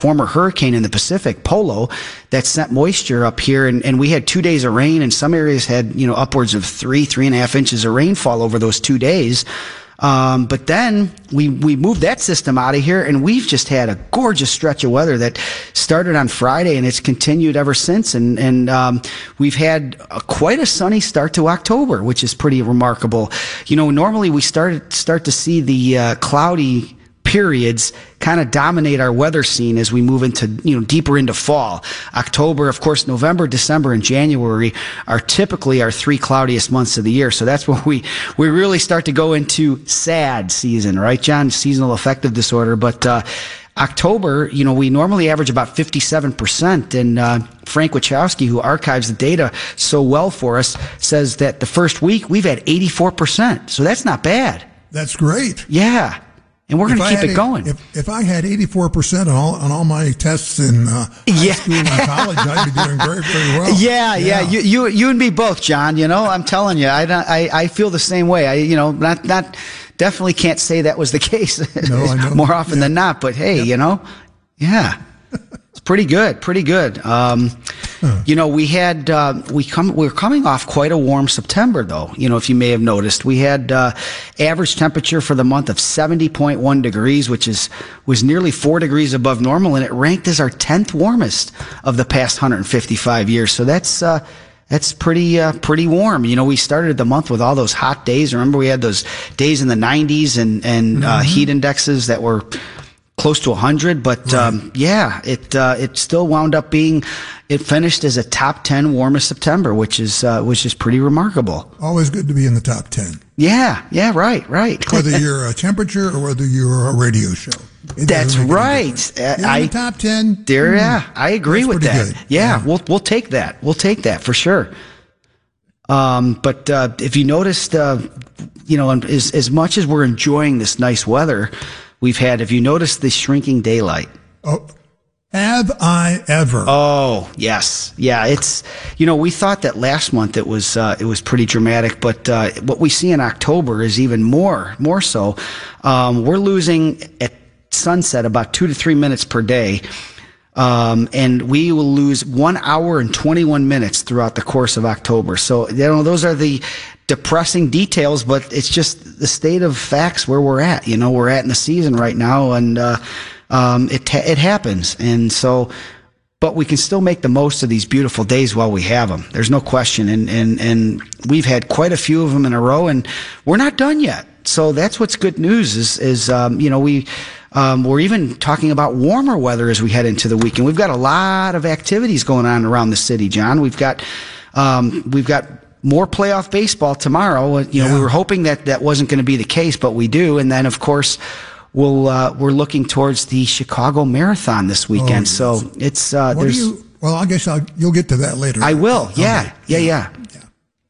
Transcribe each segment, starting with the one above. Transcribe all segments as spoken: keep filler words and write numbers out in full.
former hurricane in the Pacific, Polo, that sent moisture up here, and, and we had two days of rain, and some areas had, you know, upwards of three, three and a half inches of rainfall over those two days. Um, but then we, we moved that system out of here, and we've just had a gorgeous stretch of weather that started on Friday, and it's continued ever since. And, and, um, we've had a, quite a sunny start to October, which is pretty remarkable. You know, normally we start, start to see the, uh, cloudy periods kind of dominate our weather scene as we move into, you know, deeper into fall. October, of course, November, December, and January are typically our three cloudiest months of the year. So that's when we, we really start to go into sad season, right, John? Seasonal affective disorder. But, uh, October, you know, we normally average about fifty-seven percent, and uh, Frank Wachowski, who archives the data so well for us, says that the first week we've had eighty-four percent. So that's not bad. That's great. Yeah. And we're going to keep it going. If, if I had eighty-four percent on all, on all my tests in uh, high yeah. school and college, I'd be doing very, very well. Yeah, yeah. yeah. You, you, you and me both, John. You know, I'm telling you, I, I, I feel the same way. I, you know, not, not, definitely can't say that was the case no, I know. more often yeah. than not. But hey, yep. you know, yeah. It's pretty good, pretty good. Um, huh. You know, we had uh, we come we we're coming off quite a warm September, though. You know, if you may have noticed, we had uh, average temperature for the month of seventy point one degrees, which is was nearly four degrees above normal, and it ranked as our tenth warmest of the past one hundred fifty-five years. So that's uh, that's pretty uh, pretty warm. You know, we started the month with all those hot days. Remember, we had those days in the nineties and and mm-hmm. uh, heat indexes that were close to one hundred, but right. um, yeah, it uh, it still wound up being, it finished as a top ten warmest September, which is uh, which is pretty remarkable. Always good to be in the top ten. Yeah, yeah, right, right. Whether you're a temperature or whether you're a radio show. That's right. Uh, I, in the top ten. There, yeah, I agree with that. Good. Yeah, yeah, we'll we'll take that. We'll take that for sure. Um, but uh, if you noticed, uh, you know, as as much as we're enjoying this nice weather we've had, have you noticed the shrinking daylight? Oh, have I ever? Oh, yes. Yeah, it's, you know, we thought that last month it was, uh, it was pretty dramatic, but, uh, what we see in October is even more, more so. Um, we're losing at sunset about two to three minutes per day. Um, and we will lose one hour and twenty-one minutes throughout the course of October. So, you know, those are the depressing details, but it's just the state of facts where we're at. You know, we're at in the season right now, and, uh, um, it, it happens. And so, but we can still make the most of these beautiful days while we have them. There's no question. And, and, and we've had quite a few of them in a row, and we're not done yet. So that's what's good news is, is, um, you know, we, Um, we're even talking about warmer weather as we head into the weekend. We've got a lot of activities going on around the city, John. We've got, um, we've got more playoff baseball tomorrow. You know, yeah. we were hoping that that wasn't going to be the case, but we do. And then, of course, we'll, uh, we're looking towards the Chicago Marathon this weekend. Oh, yes. So it's, uh, what there's, do you, well, I guess I'll, you'll get to that later. I will. Okay. Yeah. Yeah. Yeah. yeah.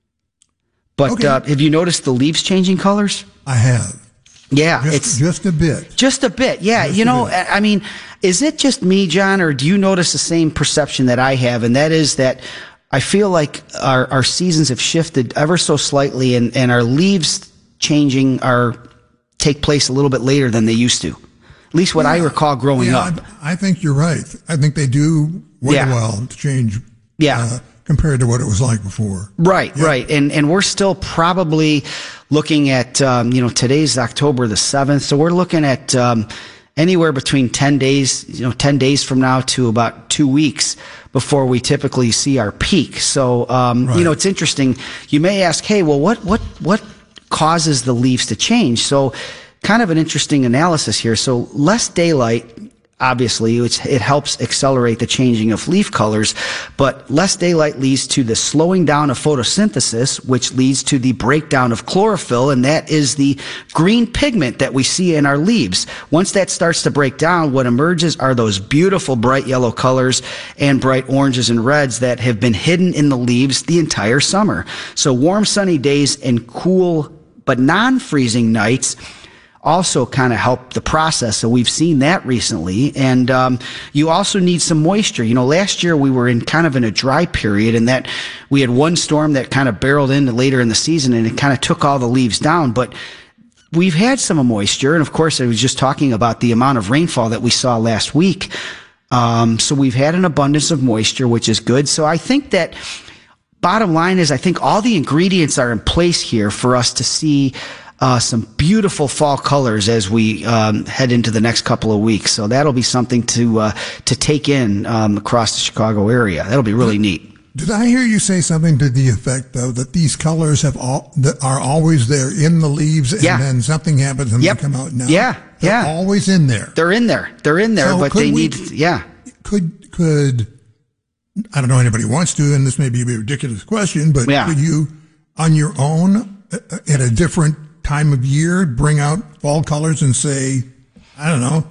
But, okay. uh, have you noticed the leaves changing colors? I have. Yeah, just, it's just a bit. Just a bit, yeah. Just you know, I mean, is it just me, John, or do you notice the same perception that I have? And that is that I feel like our, our seasons have shifted ever so slightly, and, and our leaves changing are take place a little bit later than they used to. At least what yeah. I recall growing yeah, up. I, I think you're right. I think they do wait yeah. a while to change. Yeah. Uh, compared to what it was like before. Right, yeah. right. And and we're still probably looking at, um, you know, today's October the seventh. So we're looking at um, anywhere between ten days, you know, ten days from now to about two weeks before we typically see our peak. So, um, right. you know, it's interesting. You may ask, hey, well, what, what, what causes the leaves to change? So kind of an interesting analysis here. So less daylight, obviously, it's, it helps accelerate the changing of leaf colors, but less daylight leads to the slowing down of photosynthesis, which leads to the breakdown of chlorophyll, and that is the green pigment that we see in our leaves. Once that starts to break down, what emerges are those beautiful bright yellow colors and bright oranges and reds that have been hidden in the leaves the entire summer. So warm, sunny days and cool but non-freezing nights also kind of help the process. So we've seen that recently. And um, you also need some moisture. You know, last year we were in kind of in a dry period, and that we had one storm that kind of barreled in later in the season, and it kind of took all the leaves down. But we've had some moisture. And of course, I was just talking about the amount of rainfall that we saw last week. Um, so we've had an abundance of moisture, which is good. So I think that bottom line is I think all the ingredients are in place here for us to see uh, some beautiful fall colors as we um, head into the next couple of weeks. So that'll be something to uh, to take in um, across the Chicago area. That'll be really neat. Did I hear you say something to the effect, though, that these colors have all that are always there in the leaves, and yeah. then something happens and yep. they come out now? Yeah, They're yeah. always in there. They're in there. They're in there, so but they we, need, yeah. Could, could, I don't know anybody wants to, and this may be a ridiculous question, but yeah. could you, on your own, at a different time of year, bring out fall colors and say, I don't know,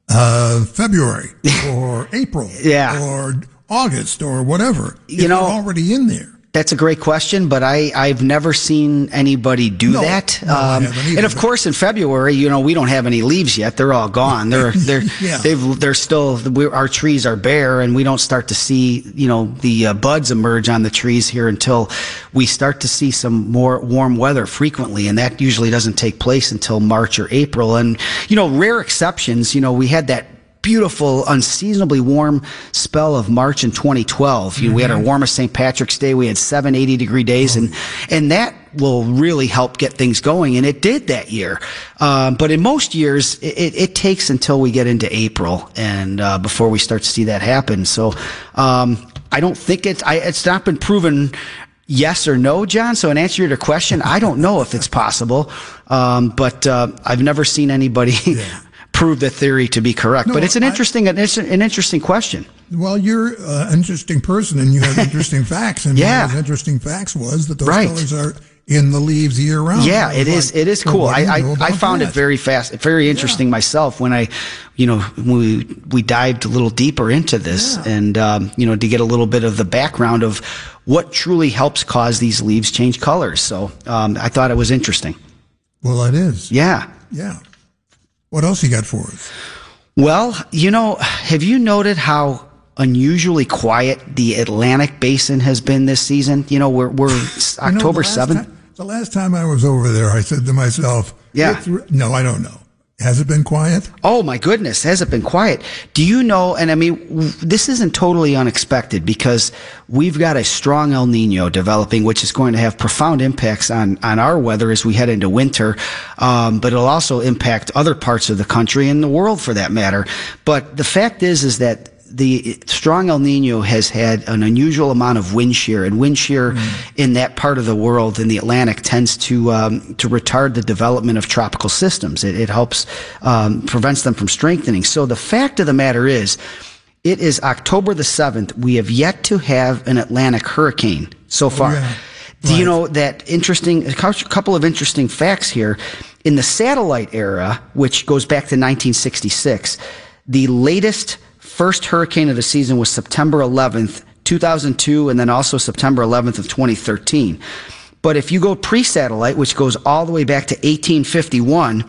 uh, February or April yeah. or August or whatever? You know, they're already in there. That's a great question, but I, I've never seen anybody do no, that. No, um, and of course, in February, you know, we don't have any leaves yet; they're all gone. They're they're yeah. they've they're still we're, our trees are bare, and we don't start to see you know the uh, buds emerge on the trees here until we start to see some more warm weather frequently, and that usually doesn't take place until March or April. And you know, rare exceptions. You know, we had that beautiful, unseasonably warm spell of March in twenty twelve. You know, mm-hmm. We had our warmest Saint Patrick's Day. We had seven eighty degree days, oh. and and that will really help get things going, and it did that year. Um, but in most years, it, it takes until we get into April and uh, before we start to see that happen. So um, I don't think it's I, it's not been proven. Yes or no, John? So in answer to your question, I don't know if it's possible, um, but uh, I've never seen anybody yeah. prove the theory to be correct. No, but it's an interesting, I, it's an interesting question. Well, you're an interesting person, and you have interesting facts. And yeah. one of those interesting facts was that those right. colors are in the leaves year round. Yeah, it is. Like, it is so cool. I I, I found that? it very fast, very interesting yeah. myself when I, you know, we we dived a little deeper into this, yeah. and um, you know, to get a little bit of the background of what truly helps cause these leaves change colors. So um, I thought it was interesting. Well, it is. Yeah. Yeah. What else you got for us? Well, you know, have you noted how unusually quiet the Atlantic Basin has been this season? You know, we're we're October seventh. The last time I was over there, I said to myself, yeah. no, I don't know. Has it been quiet? Oh, my goodness. Has it been quiet? Do you know, and I mean, this isn't totally unexpected because we've got a strong El Nino developing, which is going to have profound impacts on, on our weather as we head into winter. Um, but it'll also impact other parts of the country and the world for that matter. But the fact is, is that the strong El Nino has had an unusual amount of wind shear, and wind shear mm. in that part of the world in the Atlantic tends to um, to retard the development of tropical systems. It, it helps um, prevents them from strengthening. So the fact of the matter is, it is October the seventh. We have yet to have an Atlantic hurricane so far. Oh, yeah. Do right. you know that interesting? A couple of interesting facts here. In the satellite era, which goes back to nineteen sixty-six, the latest first hurricane of the season was September eleventh, two thousand two, and then also September eleventh of twenty thirteen. But if you go pre-satellite, which goes all the way back to eighteen fifty-one,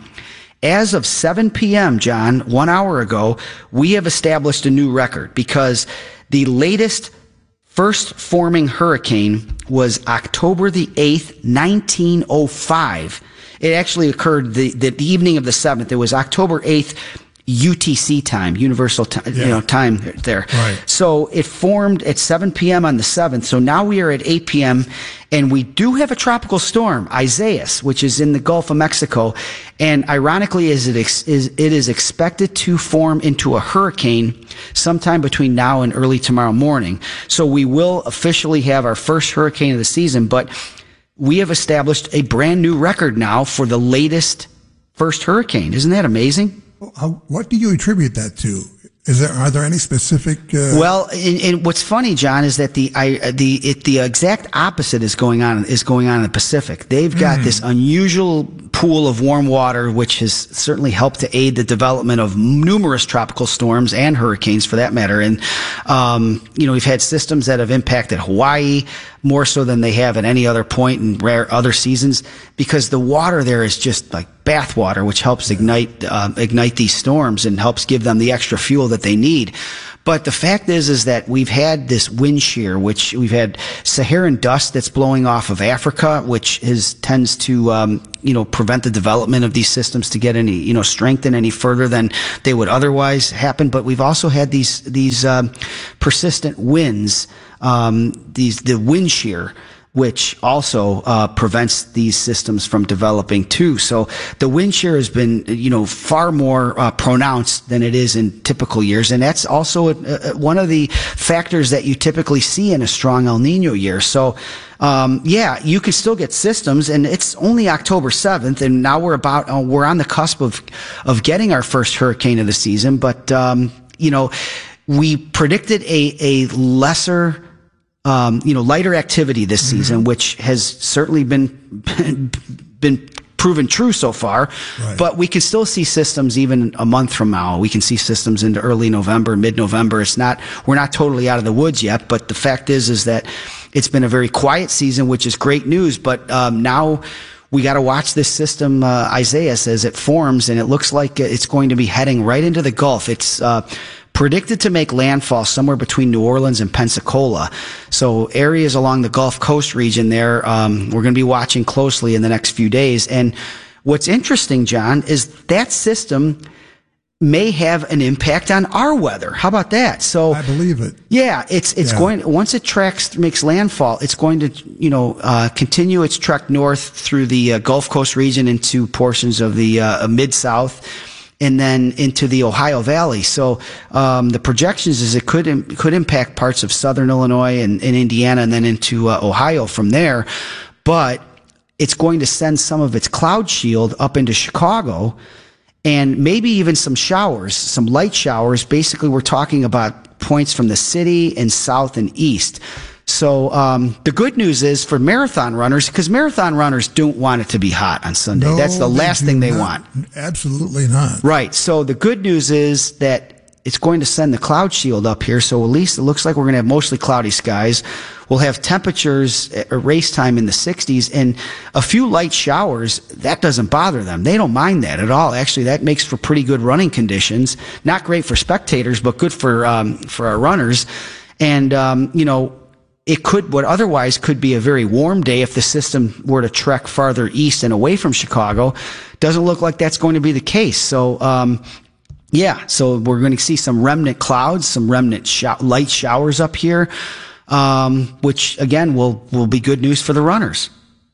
as of seven p.m., John, one hour ago, we have established a new record because the latest first forming hurricane was October the eighth, nineteen oh five. It actually occurred the, the, the evening of the seventh. It was October eighth, U T C time, Universal time, yeah. you know, time there. Right. So it formed at seven p.m. on the seventh. So now we are at eight p.m. and we do have a tropical storm, Isaias, which is in the Gulf of Mexico. And ironically, is it ex- is it is expected to form into a hurricane sometime between now and early tomorrow morning. So we will officially have our first hurricane of the season, but we have established a brand new record now for the latest first hurricane. Isn't that amazing? How, what do you attribute that to? Is there are there any specific? Uh... Well, and, and what's funny, John, is that the I, the it, the exact opposite is going on is going on in the Pacific. They've got mm. this unusual pool of warm water, which has certainly helped to aid the development of numerous tropical storms and hurricanes, for that matter. And um, you know, we've had systems that have impacted Hawaii. more so than they have at any other point in rare other seasons, because the water there is just like bath water, which helps ignite uh, ignite these storms and helps give them the extra fuel that they need. But the fact is, is that we've had this wind shear, which we've had Saharan dust that's blowing off of Africa, which is tends to, um, you know, prevent the development of these systems to get any, you know, strengthen any further than they would otherwise happen. But we've also had these, these, um, persistent winds, um, these, the wind shear, which also uh, prevents these systems from developing too. So the wind shear has been, you know, far more uh, pronounced than it is in typical years, and that's also a, a, one of the factors that you typically see in a strong El Nino year. So, um, yeah, you can still get systems, and it's only October seventh, and now we're about uh, we're on the cusp of of getting our first hurricane of the season. But um, you know, we predicted a a lesser. Um, you know, lighter activity this season, mm-hmm. which has certainly been been proven true so far. Right. But we can still see systems even a month from now. We can see systems into early November, mid-November. It's not we're not totally out of the woods yet. But the fact is, is that it's been a very quiet season, which is great news. But um, now we got to watch this system, uh, Isaias, as it forms, and it looks like it's going to be heading right into the Gulf. It's uh, predicted to make landfall somewhere between New Orleans and Pensacola. So areas along the Gulf Coast region there, um, we're going to be watching closely in the next few days. And what's interesting, John, is that system may have an impact on our weather. How about that? So I believe it. Yeah, it's it's yeah. going once it tracks makes landfall, it's going to you know uh, continue its trek north through the uh, Gulf Coast region into portions of the uh, mid South, and then into the Ohio Valley. So um, the projections is it could im- could impact parts of southern Illinois and, and Indiana, and then into uh, Ohio from there. But it's going to send some of its cloud shield up into Chicago, and maybe even some showers, some light showers. Basically, we're talking about points from the city and south and east. So um, the good news is for marathon runners, because marathon runners don't want it to be hot on Sunday. No, That's the last thing they not. want. Absolutely not. Right. So the good news is that it's going to send the cloud shield up here. So at least it looks like we're going to have mostly cloudy skies. We'll have temperatures at race time in the sixties, and a few light showers. That doesn't bother them. They don't mind that at all. Actually, that makes for pretty good running conditions. Not great for spectators, but good for um, for our runners. And um, you know, it could, what otherwise could be a very warm day if the system were to trek farther east and away from Chicago. Doesn't look like that's going to be the case. So, um, yeah, so we're going to see some remnant clouds, some remnant sh- light showers up here, um, which again will, will be good news for the runners.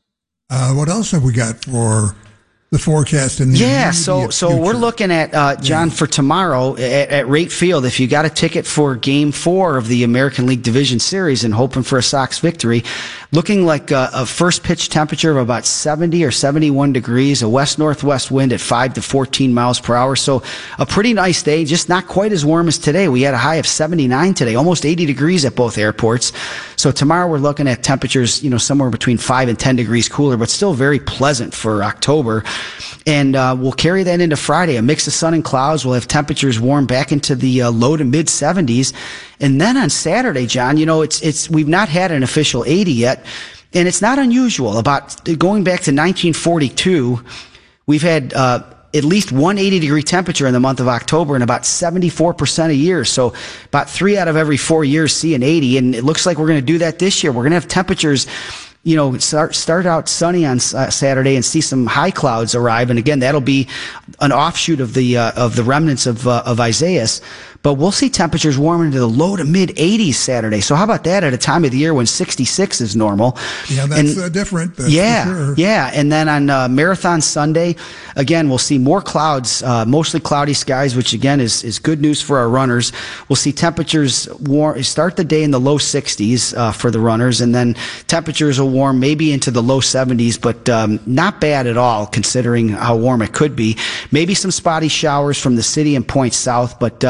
Uh, what else have we got for the forecast in the yeah, so so future? We're looking at uh, John yeah. for tomorrow at, at Rate Field. If you got a ticket for Game Four of the American League Division Series and hoping for a Sox victory, looking like a, a first pitch temperature of about seventy or seventy-one degrees, a west northwest wind at five to fourteen miles per hour. So a pretty nice day, just not quite as warm as today. We had a high of seventy-nine today, almost eighty degrees at both airports. So tomorrow we're looking at temperatures, you know, somewhere between five and ten degrees cooler, but still very pleasant for October. And uh, we'll carry that into Friday. A mix of sun and clouds. We'll have temperatures warm back into the uh, low to mid seventies. And then on Saturday, John, you know, it's it's we've not had an official eighty yet, and it's not unusual. About going back to nineteen forty-two, we've had uh, at least one eighty degree temperature in the month of October, and about seventy-four percent a year. So about three out of every four years see an eighty, and it looks like we're going to do that this year. We're going to have temperatures, you know, start start out sunny on uh, Saturday and see some high clouds arrive, and again, that'll be an offshoot of the uh, of the remnants of uh, of Isaias. But we'll see temperatures warm into the low to mid eighties Saturday. So how about that at a time of the year when sixty-six is normal? Yeah, that's and, uh, different. That's yeah, for sure. yeah. And then on uh, Marathon Sunday, again, we'll see more clouds, uh, mostly cloudy skies, which again is is good news for our runners. We'll see temperatures warm, start the day in the low sixties uh, for the runners, and then temperatures will warm maybe into the low seventies, but um, not bad at all considering how warm it could be. Maybe some spotty showers from the city and points south, but uh, these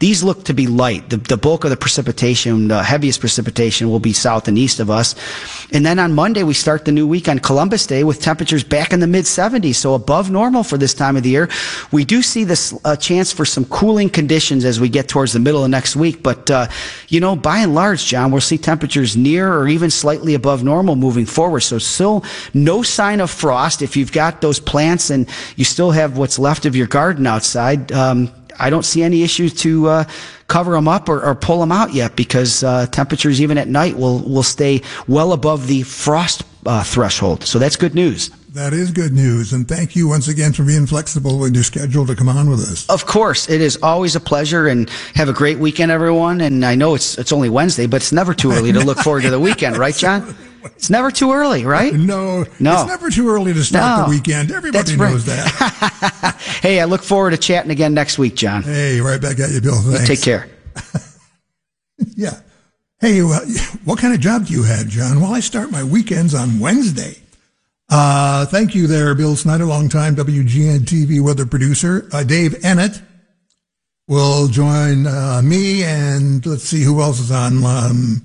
these look to be light. The, the bulk of the precipitation, the heaviest precipitation, will be south and east of us. And then on Monday, we start the new week on Columbus Day with temperatures back in the mid seventies, so above normal for this time of the year. We do see this uh, chance for some cooling conditions as we get towards the middle of next week. But, uh, you know, by and large, John, we'll see temperatures near or even slightly above normal moving forward. So still no sign of frost. If you've got those plants and you still have what's left of your garden outside, um, I don't see any issues to uh, cover them up or, or pull them out yet, because uh, temperatures even at night will, will stay well above the frost uh, threshold. So that's good news. That is good news. And thank you once again for being flexible with your schedule to come on with us. Of course. It is always a pleasure, and have a great weekend, everyone. And I know it's it's only Wednesday, but it's never too early to look forward to the weekend, right, John? It's never too early, right? No, no. It's never too early to start no. the weekend. Everybody That's knows right. that. Hey, I look forward to chatting again next week, John. Hey, right back at you, Bill. Thanks. You take care. Yeah. Hey, well, what kind of job do you have, John? Well, I start my weekends on Wednesday. Uh, thank you there, Bill Snyder, longtime W G N T V weather producer. Uh, Dave Ennett will join uh, me, and let's see who else is on. Um,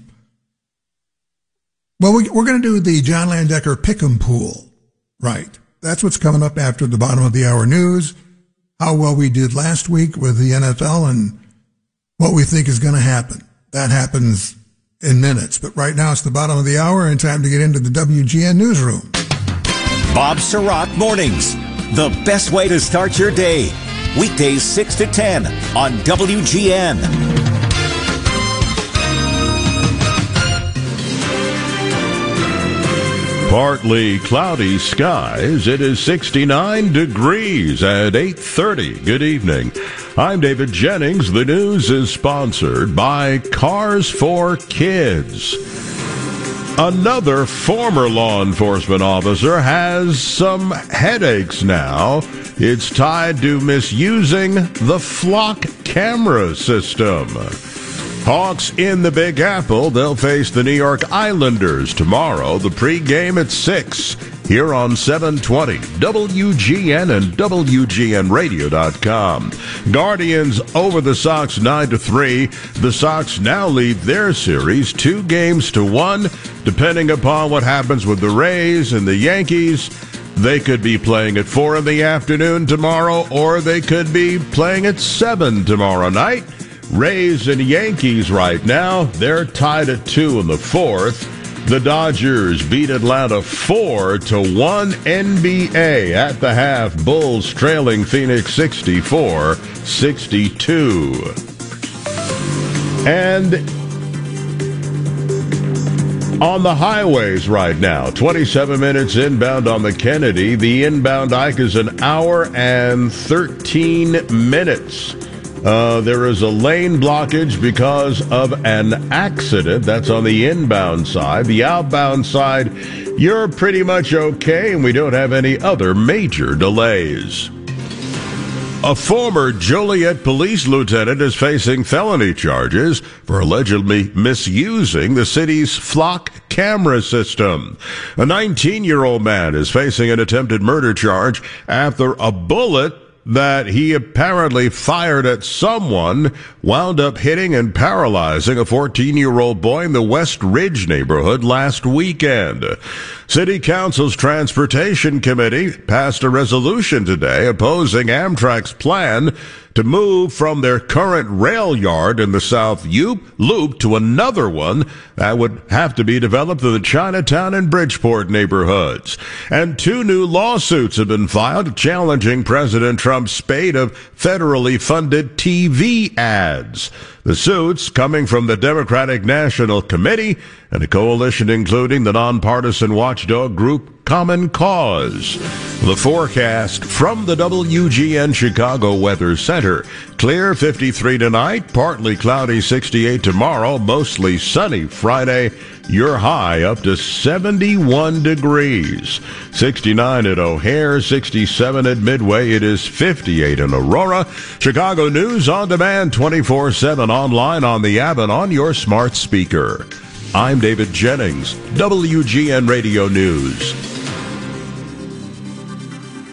well, we, we're going to do the John Landecker Pick'em Pool. Right. That's what's coming up after the bottom of the hour news, how well we did last week with the N F L, and what we think is going to happen. That happens in minutes. But right now it's the bottom of the hour, and time to get into the W G N newsroom. Bob Surratt Mornings, the best way to start your day. Weekdays six to ten on W G N. Partly cloudy skies. It is sixty-nine degrees at eight thirty. Good evening. I'm David Jennings. The news is sponsored by Cars for Kids. Another former law enforcement officer has some headaches now. It's tied to misusing the flock camera system. Hawks in the Big Apple. They'll face the New York Islanders tomorrow. The pregame at six here on seven twenty W G N and W G N radio dot com. Guardians over the Sox nine to three. The Sox now lead their series two games to one. Depending upon what happens with the Rays and the Yankees, they could be playing at four in the afternoon tomorrow, or they could be playing at seven tomorrow night. Rays and Yankees right now, they're tied at two in the fourth. The Dodgers beat Atlanta four to one. N B A at the half. Bulls trailing Phoenix sixty-four sixty-two. And on the highways right now, twenty-seven minutes inbound on the Kennedy. The inbound Ike is an hour and thirteen minutes. Uh, there is a lane blockage because of an accident. That's on the inbound side. The outbound side, you're pretty much okay, and we don't have any other major delays. A former Joliet police lieutenant is facing felony charges for allegedly misusing the city's flock camera system. A nineteen-year-old man is facing an attempted murder charge after a bullet that he apparently fired at someone wound up hitting and paralyzing a fourteen-year-old boy in the West Ridge neighborhood last weekend. City Council's Transportation Committee passed a resolution today opposing Amtrak's plan to move from their current rail yard in the South Loop to another one that would have to be developed in the Chinatown and Bridgeport neighborhoods. And two new lawsuits have been filed challenging President Trump's spate of federally funded T V ads. The suits coming from the Democratic National Committee and a coalition including the nonpartisan watchdog group Common Cause. The forecast from the W G N Chicago Weather Center. Clear fifty-three tonight, partly cloudy sixty-eight tomorrow, mostly sunny Friday. Your high up to seventy-one degrees. sixty-nine at O'Hare, sixty-seven at Midway. It is fifty-eight in Aurora. Chicago News on demand twenty-four seven online on the app and on your smart speaker. I'm David Jennings, W G N Radio News.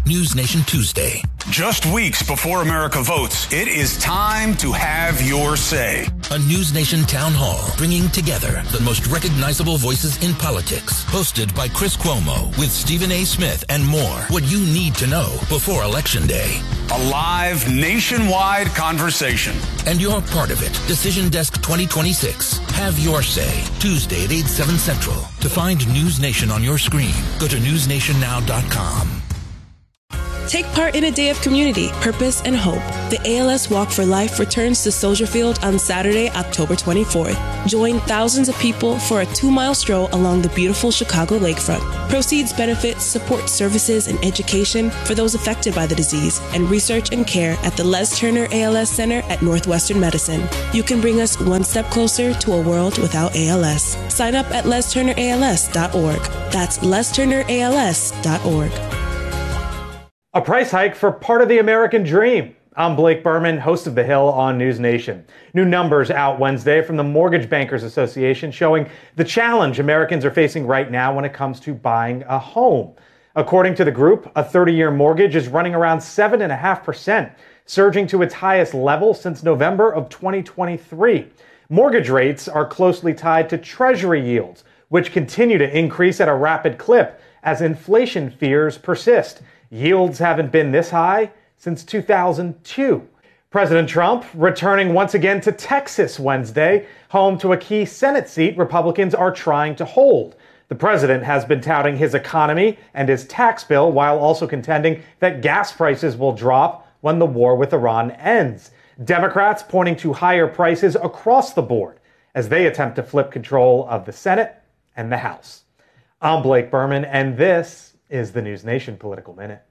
News Nation Tuesday. Just weeks before America votes, it is time to have your say. A News Nation town hall bringing together the most recognizable voices in politics. Hosted by Chris Cuomo with Stephen A. Smith and more. What you need to know before Election Day. A live nationwide conversation. And you're part of it. Decision Desk twenty twenty-six. Have your say. Tuesday at eight, seven Central. To find News Nation on your screen, go to news nation now dot com. Take part in a day of community, purpose, and hope. The A L S Walk for Life returns to Soldier Field on Saturday, October twenty-fourth. Join thousands of people for a two-mile stroll along the beautiful Chicago lakefront. Proceeds benefit support services and education for those affected by the disease and research and care at the Les Turner A L S Center at Northwestern Medicine. You can bring us one step closer to a world without A L S. Sign up at les turner a l s dot org. That's les turner a l s dot org. A price hike for part of the American dream. I'm Blake Berman, host of The Hill on News Nation. New numbers out Wednesday from the Mortgage Bankers Association showing the challenge Americans are facing right now when it comes to buying a home. According to the group, a thirty-year mortgage is running around seven point five percent, surging to its highest level since November of twenty twenty-three. Mortgage rates are closely tied to Treasury yields, which continue to increase at a rapid clip as inflation fears persist. Yields haven't been this high since two thousand two. President Trump returning once again to Texas Wednesday, home to a key Senate seat Republicans are trying to hold. The president has been touting his economy and his tax bill while also contending that gas prices will drop when the war with Iran ends. Democrats pointing to higher prices across the board as they attempt to flip control of the Senate and the House. I'm Blake Berman, and this is the News Nation Political Minute.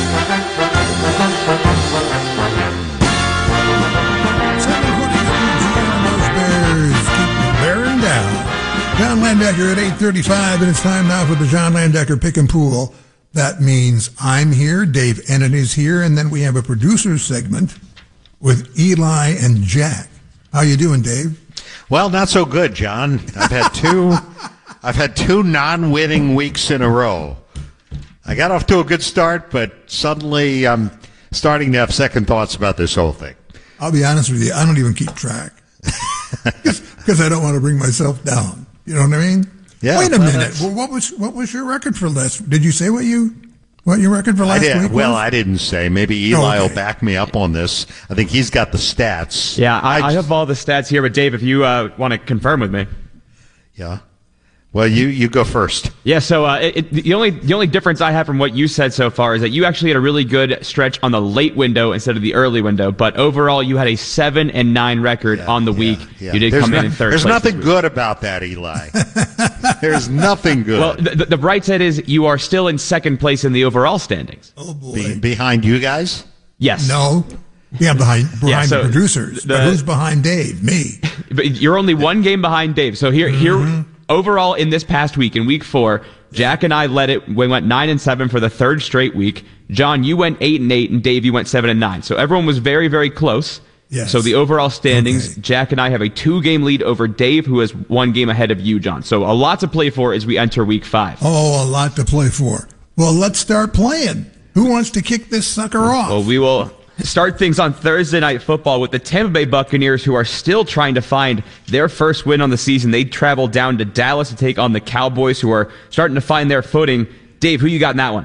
Bearing down. John Landecker at eight thirty-five, and it's time now for the John Landecker Pick and Pool. That means I'm here, Dave Ennin is here, and then we have a producer's segment with Eli and Jack. How you doing, Dave? Well, not so good, John. I've had two I've had two non-winning weeks in a row. I got off to a good start, but suddenly I'm starting to have second thoughts about this whole thing. I'll be honest with you, I don't even keep track because I don't want to bring myself down. You know what I mean? Yeah. Wait a well, minute. Well, what was what was your record for last? Did you say what you what your record for last I did, week? Well, was? I didn't say. Maybe Eli oh, okay. will back me up on this. I think he's got the stats. Yeah, I, I, I have all the stats here, but Dave, if you uh, want to confirm with me. Yeah. Well, you, you go first. Yeah, so uh, it, it, the only the only difference I have from what you said so far is that you actually had a really good stretch on the late window instead of the early window. But overall, you had a seven and nine record Yeah, on the yeah, week. yeah. You did There's come no, in in third There's place nothing good about that, Eli. There's nothing good. Well, the, the bright side is you are still in second place in the overall standings. Oh boy. Be, behind you guys? Yes. No. Yeah, behind behind Yeah, so the producers. the- but who's behind Dave? Me. But you're only one game behind Dave. So here, Mm-hmm. here, overall in this past week, in week four, Jack and I led it. We went nine and seven for the third straight week. John, you went eight and eight, and Dave, you went seven and nine. So everyone was very, very close. Yes. So the overall standings, Okay. Jack and I have a two-game lead over Dave, who is one game ahead of you, John. So a lot to play for as we enter week five. Oh, a lot to play for. Well, let's start playing. Who wants to kick this sucker off? Well, we will start things on Thursday Night Football with the Tampa Bay Buccaneers, who are still trying to find their first win on the season. They travel down to Dallas to take on the Cowboys, who are starting to find their footing. Dave, who you got in that one?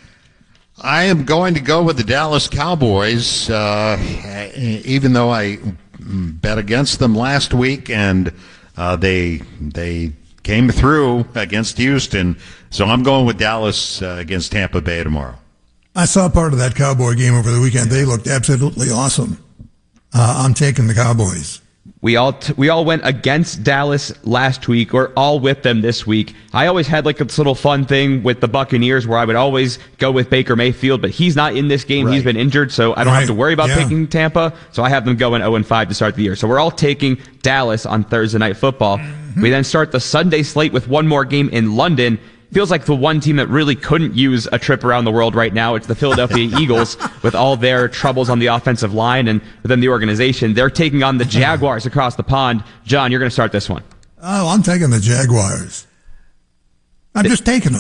I am going to go with the Dallas Cowboys, uh, even though I bet against them last week, and uh, they they came through against Houston. So I'm going with Dallas uh, against Tampa Bay tomorrow. I saw part of that Cowboy game over the weekend. They looked absolutely awesome. Uh, I'm taking the Cowboys. We all t- we all went against Dallas last week. We're all with them this week. I always had like this little fun thing with the Buccaneers where I would always go with Baker Mayfield, but he's not in this game. Right. He's been injured, so I don't Right. have to worry about Yeah. picking Tampa. So I have them going oh and five to start the year. So we're all taking Dallas on Thursday Night Football. Mm-hmm. We then start the Sunday slate with one more game in London. Feels like the one team that really couldn't use a trip around the world right now. It's the Philadelphia Eagles with all their troubles on the offensive line and within the organization. They're taking on the Jaguars across the pond. John, you're going to start this one. Oh, I'm taking the Jaguars. I'm just taking them.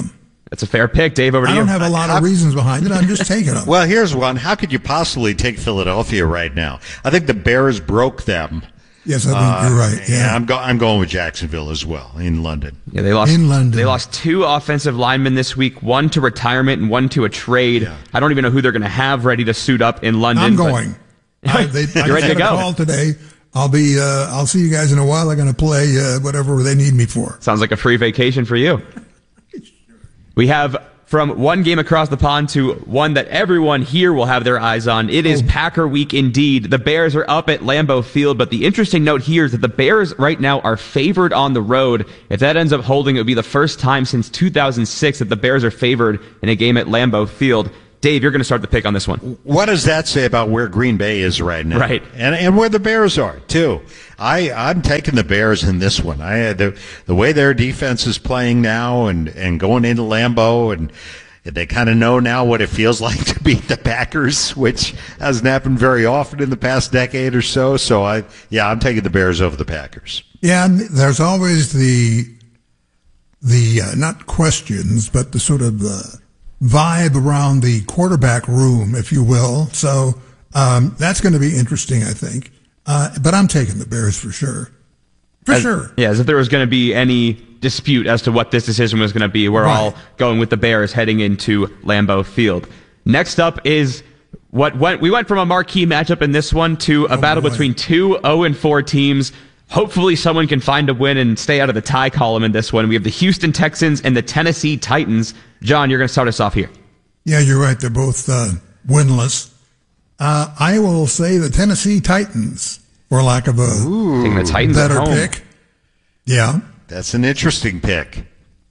That's a fair pick, Dave. Over to I you. don't have a lot of reasons behind it. I'm just taking them. Well, here's one. How could you possibly take Philadelphia right now? I think the Bears broke them. Yes, I think Uh, you're right. Yeah, yeah, I'm, go- I'm going with Jacksonville as well in London. Yeah, they lost In London. They lost two offensive linemen this week, one to retirement and one to a trade. Yeah. I don't even know who they're going to have ready to suit up in London. I'm but- going. I, they, I You're ready just to had a go. call today. I'll be. Uh, I'll see you guys in a while. I'm going to play uh, whatever they need me for. Sounds like a free vacation for you. We have from one game across the pond to one that everyone here will have their eyes on. It is Oh. Packer week indeed. The Bears are up at Lambeau Field, but the interesting note here is that the Bears right now are favored on the road. If that ends up holding, it would be the first time since two thousand six that the Bears are favored in a game at Lambeau Field. Dave, you're going to start the pick on this one. What does that say about where Green Bay is right now? Right. And and where the Bears are, too. I, I'm taking the Bears in this one. I the the way their defense is playing now and, and going into Lambeau, and they kind of know now what it feels like to beat the Packers, which hasn't happened very often in the past decade or so. So, I yeah, I'm taking the Bears over the Packers. Yeah, and there's always the the uh, not questions, but the sort of uh, vibe around the quarterback room, if you will. So um, that's going to be interesting, I think. Uh, but I'm taking the Bears for sure, for As- sure. Yeah, as if there was going to be any dispute as to what this decision was going to be. We're Right. all going with the Bears heading into Lambeau Field. Next up is what went. We went from a marquee matchup in this one to a Oh, battle boy. between two oh and four teams. Hopefully someone can find a win and stay out of the tie column in this one. We have the Houston Texans and the Tennessee Titans. John, you're going to start us off here. Yeah, you're right. They're both uh, winless. Uh, I will say the Tennessee Titans, for lack of a Taking the Titans at better home. pick. Yeah. That's an interesting pick.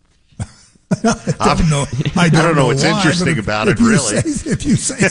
I don't know. I don't, I don't know what's why, interesting but if- about if it, you really. say- if you say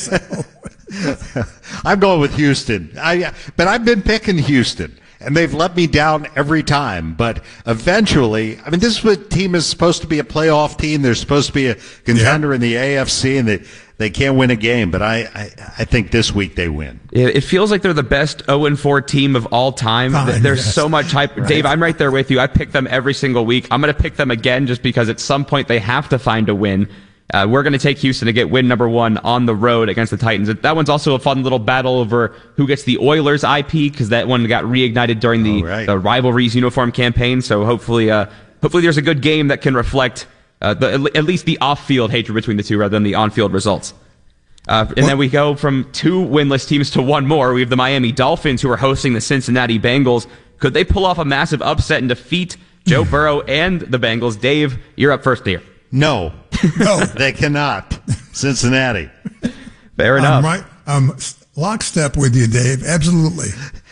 so. I'm going with Houston. I, but I've been picking Houston, and they've let me down every time. But eventually, I mean, this is what team is supposed to be a playoff team. They're supposed to be a contender in the A F C, and they, they can't win a game. But I, I, I think this week they win. It it feels like they're the best oh and four team of all time. Fine, There's yes. so much hype. Right. Dave, I'm right there with you. I pick them every single week. I'm going to pick them again just because at some point they have to find a win. Uh, we're going to take Houston to get win number one on the road against the Titans. That one's also a fun little battle over who gets the Oilers I P because that one got reignited during the, Oh, right. the rivalries uniform campaign. So hopefully, uh, hopefully there's a good game that can reflect uh, the, at least the off-field hatred between the two rather than the on-field results. Uh, and then we go from two winless teams to one more. We have the Miami Dolphins who are hosting the Cincinnati Bengals. Could they pull off a massive upset and defeat Joe Burrow and the Bengals? Dave, you're up first here. No, No. they cannot. Cincinnati. Fair enough. I'm right. I'm lockstep with you, Dave. Absolutely.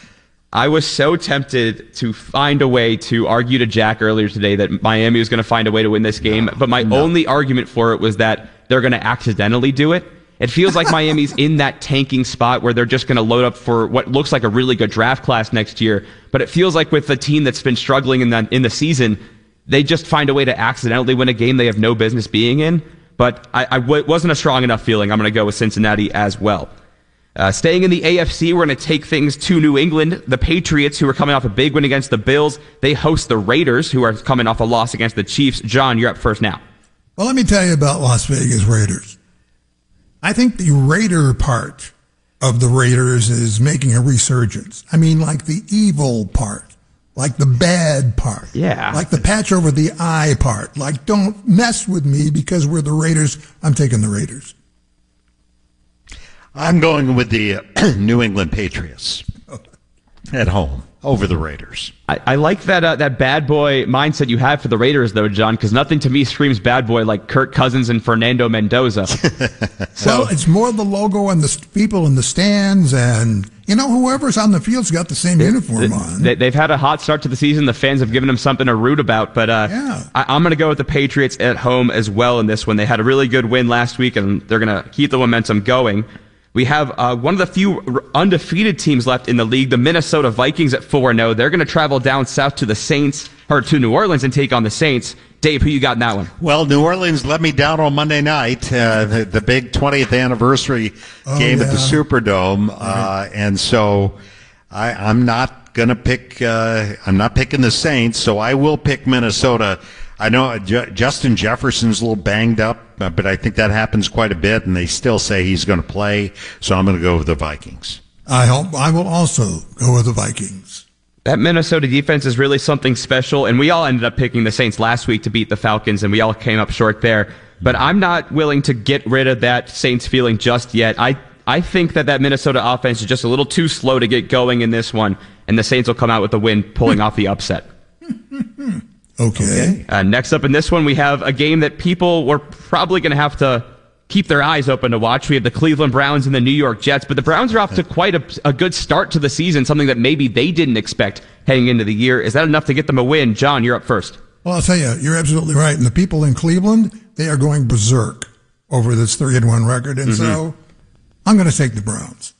I was so tempted to find a way to argue to Jack earlier today that Miami was going to find a way to win this game, but my only argument for it was that they're going to accidentally do it. It feels like Miami's in that tanking spot where they're just going to load up for what looks like a really good draft class next year, but it feels like with the team that's been struggling in the, in the season, they just find a way to accidentally win a game they have no business being in. But I, I w- wasn't a strong enough feeling. I'm going to go with Cincinnati as well. Uh, staying in the A F C, we're going to take things to New England. The Patriots, who are coming off a big win against the Bills, they host the Raiders, who are coming off a loss against the Chiefs. John, you're up first now. Well, let me tell you about Las Vegas Raiders. I think the Raider part of the Raiders is making a resurgence. I mean, like the evil part, like the bad part. Yeah. Like the patch over the eye part. Like, don't mess with me because we're the Raiders. I'm taking the Raiders. I'm going with the uh, New England Patriots at home over the Raiders. I, I like that uh, that bad boy mindset you have for the Raiders, though, John, because nothing to me screams bad boy like Kirk Cousins and Fernando Mendoza. So well, it's more the logo and the st- people in the stands, and you know whoever's on the field's got the same uniform on. They, they've had a hot start to the season. The fans have given them something to root about. But uh, Yeah. I, I'm going to go with the Patriots at home as well in this one. They had a really good win last week, and they're going to keep the momentum going. We have uh, one of the few undefeated teams left in the league, the Minnesota Vikings at four and oh. They're going to travel down south to the Saints, or to New Orleans, and take on the Saints. Dave, who you got in that one? Well, New Orleans let me down on Monday night, uh, the, the big twentieth anniversary Oh, game yeah. at the Superdome, uh, and so I, I'm not going to pick. Uh, I'm not picking the Saints, so I will pick Minnesota I know J- Justin Jefferson's a little banged up, uh, but I think that happens quite a bit, and they still say he's going to play, so I'm going to go with the Vikings. I hope I will also go with the Vikings. That Minnesota defense is really something special, and we all ended up picking the Saints last week to beat the Falcons, and we all came up short there. But I'm not willing to get rid of that Saints feeling just yet. I I think that that Minnesota offense is just a little too slow to get going in this one, and the Saints will come out with the win, pulling off the upset. Okay. Uh, next up in this one, we have a game that people were probably going to have to keep their eyes open to watch. We have the Cleveland Browns and the New York Jets, but the Browns are off to quite a, a good start to the season, something that maybe they didn't expect heading into the year. Is that enough to get them a win? John, you're up first. Well, I'll tell you, you're absolutely right. And the people in Cleveland, they are going berserk over this three and one record, and mm-hmm. so I'm going to take the Browns.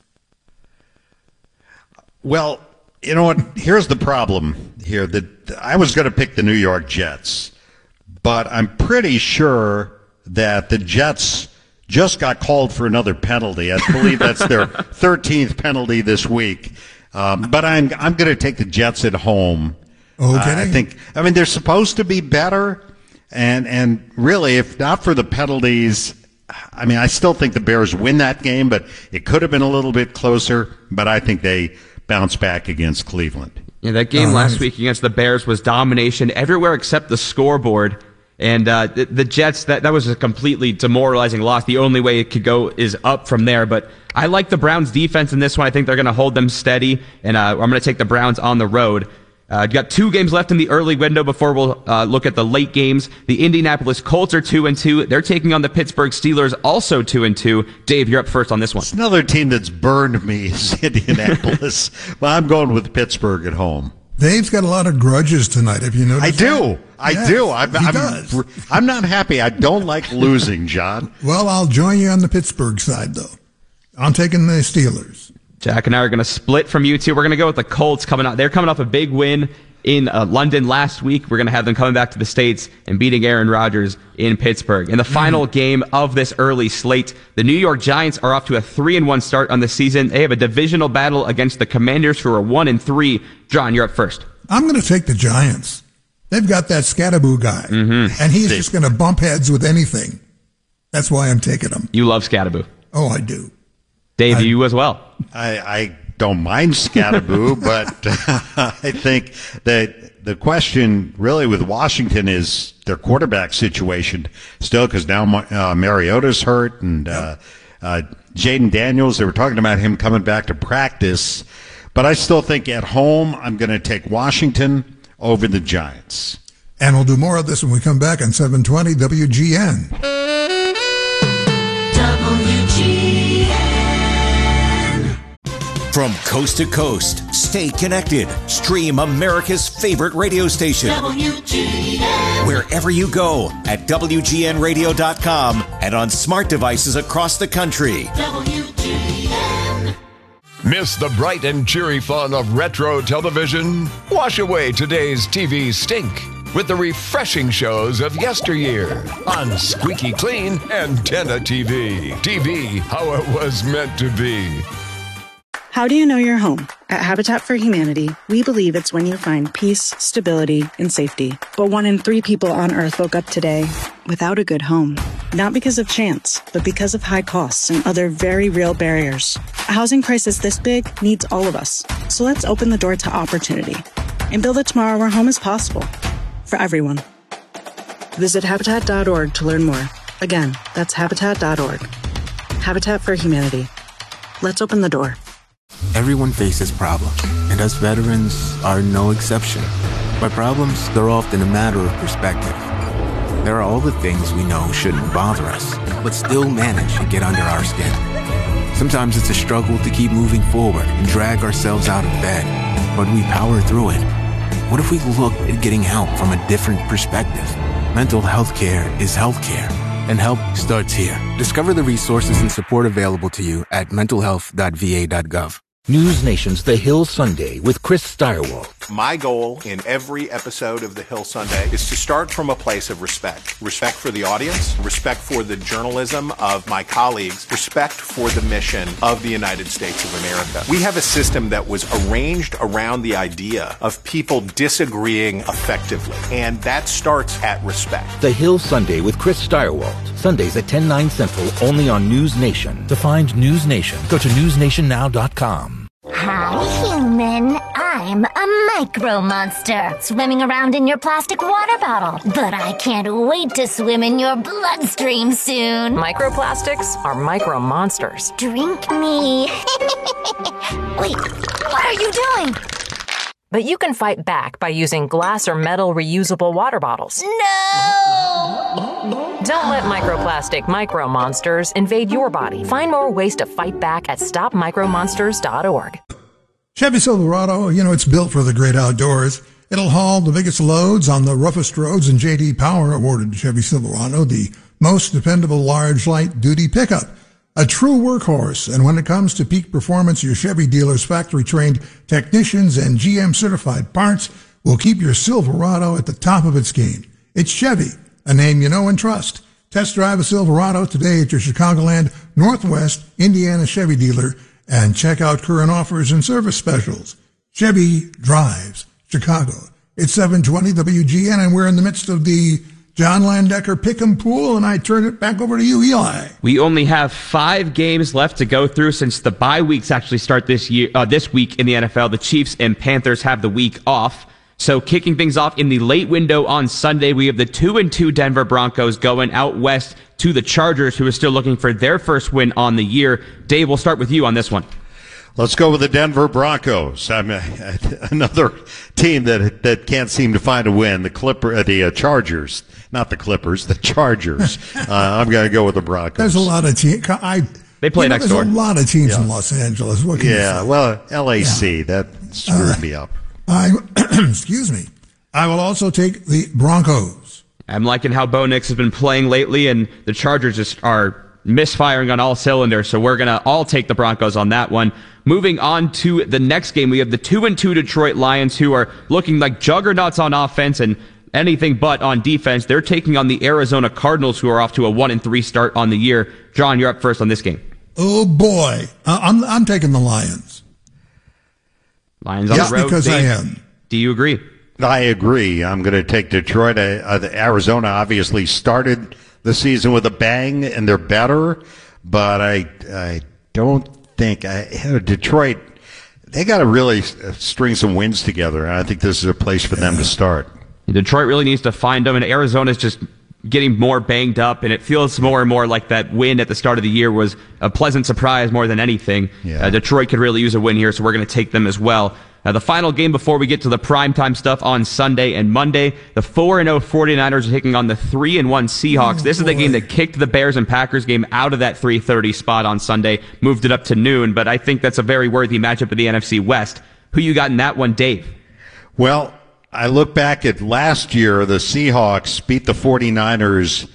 Well, you know what? Here's the problem here. That I was going to pick the New York Jets, but I'm pretty sure that the Jets just got called for another penalty. I believe that's their thirteenth penalty this week. Um, but I'm I'm going to take the Jets at home. Okay. Uh, I think. I mean, they're supposed to be better, and and really, if not for the penalties, I mean, I still think the Bears win that game, but it could have been a little bit closer. But I think they bounce back against Cleveland. Yeah, that game oh, last nice. week against the Bears was domination everywhere except the scoreboard. And uh, the, the Jets, that, that was a completely demoralizing loss. The only way it could go is up from there. But I like the Browns' defense in this one. I think they're going to hold them steady, and uh, I'm going to take the Browns on the road. Uh, got two games left in the early window before we'll uh, look at the late games. The Indianapolis Colts are two and two. They're taking on the Pittsburgh Steelers, also two and two. Dave, you're up first on this one. It's another team that's burned me is Indianapolis. Well, I'm going with Pittsburgh at home. Dave's got a lot of grudges tonight. Have you noticed? I do. That? I yes, do. I'm, he I'm, does. I'm not happy. I don't like losing, John. Well, I'll join you on the Pittsburgh side, though. I'm taking the Steelers. Jack and I are going to split from you two. We're going to go with the Colts coming out. They're coming off a big win in uh, London last week. We're going to have them coming back to the States and beating Aaron Rodgers in Pittsburgh. In the final mm. game of this early slate, the New York Giants are off to a three and one start on the season. They have a divisional battle against the Commanders, who are one and three. John, you're up first. I'm going to take the Giants. They've got that Scattaboo guy, mm-hmm. and he's just going to bump heads with anything. That's why I'm taking him. You love Scattaboo. Oh, I do. Dave, I, you as well. I, I don't mind Scattaboo, but I think that the question really with Washington is their quarterback situation still, because now uh, Mariota's hurt, and uh, uh, Jaden Daniels, they were talking about him coming back to practice. But I still think at home, I'm going to take Washington over the Giants. And we'll do more of this when we come back on seven twenty W G N. W G N. From coast to coast, stay connected. Stream America's favorite radio station. W G N. Wherever you go at W G N radio dot com and on smart devices across the country. W G N. Miss the bright and cheery fun of retro television? Wash away today's T V stink with the refreshing shows of yesteryear on Squeaky Clean Antenna T V. T V, how it was meant to be. How do you know you're home? At Habitat for Humanity, we believe it's when you find peace, stability, and safety. But one in three people on Earth woke up today without a good home. Not because of chance, but because of high costs and other very real barriers. A housing crisis this big needs all of us. So let's open the door to opportunity and build a tomorrow where home is possible for everyone. Visit Habitat dot org to learn more. Again, that's Habitat dot org. Habitat for Humanity. Let's open the door. Everyone faces problems, and us veterans are no exception. By problems, they're often a matter of perspective. There are all the things we know shouldn't bother us, but still manage to get under our skin. Sometimes it's a struggle to keep moving forward and drag ourselves out of bed, but we power through it. What if we looked at getting help from a different perspective? Mental health care is health care, and help starts here. Discover the resources and support available to you at mental health dot v a dot gov. News Nation's The Hill Sunday with Chris Stirewalt. My goal in every episode of The Hill Sunday is to start from a place of respect. Respect for the audience, respect for the journalism of my colleagues, respect for the mission of the United States of America. We have a system that was arranged around the idea of people disagreeing effectively, and that starts at respect. The Hill Sunday with Chris Steyerwalt. Sundays at ten, nine Central, only on News Nation. To find News Nation, go to news nation now dot com. Hi, human. I'm a micro monster, swimming around in your plastic water bottle. But I can't wait to swim in your bloodstream soon. Microplastics are micro monsters. Drink me. Wait, what are you doing? But you can fight back by using glass or metal reusable water bottles. No! Don't let microplastic micro monsters invade your body. Find more ways to fight back at stop micro monsters dot org. Chevy Silverado, you know, it's built for the great outdoors. It'll haul the biggest loads on the roughest roads, and J D Power awarded Chevy Silverado the most dependable large light duty pickup. A true workhorse, and when it comes to peak performance, your Chevy dealer's factory-trained technicians and G M-certified parts will keep your Silverado at the top of its game. It's Chevy, a name you know and trust. Test drive a Silverado today at your Chicagoland Northwest Indiana Chevy dealer and check out current offers and service specials. Chevy drives Chicago. It's seven twenty W G N, and we're in the midst of the John Landecker Pick'em Pool, and I turn it back over to you, Eli. We only have five games left to go through since the bye weeks actually start this year, uh, this week in the N F L. The Chiefs and Panthers have the week off. So kicking things off in the late window on Sunday, we have the two and two Denver Broncos going out west to the Chargers, who are still looking for their first win on the year. Dave, we'll start with you on this one. Let's go with the Denver Broncos. I'm uh, another team that that can't seem to find a win. The Clipper, uh, the uh, Chargers, not the Clippers, the Chargers. uh, I'm going to go with the Broncos. There's a lot of teams. I they play you know, next there's door. There's a lot of teams yeah. in Los Angeles. What can yeah, you say? well, L A C yeah. that screwed uh, me up. I excuse me. I will also take the Broncos. I'm liking how Bo Nix has been playing lately, and the Chargers just are misfiring on all cylinders, so we're going to all take the Broncos on that one. Moving on to the next game, we have the two and two Detroit Lions, who are looking like juggernauts on offense and anything but on defense. They're taking on the Arizona Cardinals, who are off to a one and three start on the year. John, you're up first on this game. Oh, boy. Uh, I'm, I'm taking the Lions. Lions on yes, the road. because Dave, I am. Do you agree? I agree. I'm going to take Detroit. Uh, Arizona obviously started the season with a bang, and they're better, but I I don't think I, Detroit. They got to really string some wins together, and I think this is a place for them to start. Detroit really needs to find them, and Arizona's just getting more banged up, and it feels more and more like that win at the start of the year was a pleasant surprise more than anything. Yeah. Uh, Detroit could really use a win here, so we're going to take them as well. Uh, the final game before we get to the primetime stuff on Sunday and Monday, the four and oh 49ers are taking on the three and one Seahawks. Oh, this is the game that kicked the Bears and Packers game out of that three thirty spot on Sunday, moved it up to noon, but I think that's a very worthy matchup of the N F C West. Who you got in that one, Dave? Well, I look back at last year, the Seahawks beat the 49ers